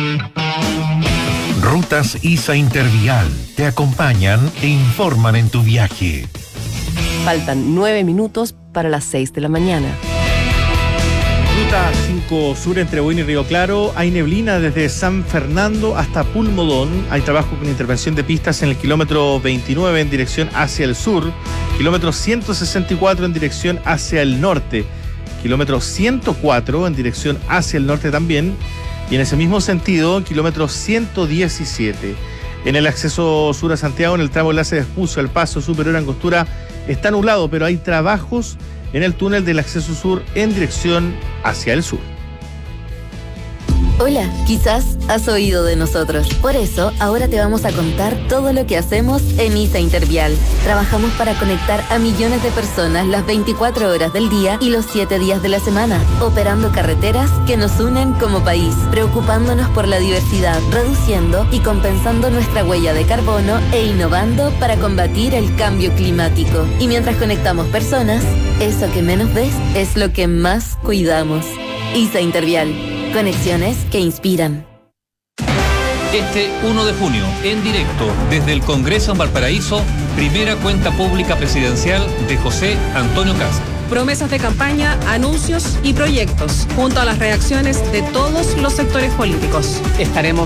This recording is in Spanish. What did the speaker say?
Rutas ISA Intervial te acompañan e informan en tu viaje. Faltan 9 minutos para las 6 de la mañana. Ruta 5 Sur entre Buin y Río Claro. Hay neblina desde San Fernando hasta Pulmodón. Hay trabajo con intervención de pistas en el kilómetro 29 en dirección hacia el sur. Kilómetro 164 en dirección hacia el norte. Kilómetro 104 en dirección hacia el norte también. Y en ese mismo sentido, kilómetro 117. En el acceso sur a Santiago, en el tramo enlace de Espucio, el paso superior a Angostura, está nublado, pero hay trabajos en el túnel del acceso sur en dirección hacia el sur. Hola, quizás has oído de nosotros. Por eso, ahora te vamos a contar todo lo que hacemos en ISA Intervial. Trabajamos para conectar a millones de personas las 24 horas del día y los 7 días de la semana, operando carreteras que nos unen como país, preocupándonos por la diversidad, reduciendo y compensando nuestra huella de carbono e innovando para combatir el cambio climático. Y mientras conectamos personas, eso que menos ves es lo que más cuidamos. ISA Intervial. Conexiones que inspiran. Este 1 de junio, en directo, desde el Congreso en Valparaíso, primera cuenta pública presidencial de José Antonio Kast. Promesas de campaña, anuncios y proyectos, junto a las reacciones de todos los sectores políticos. Estaremos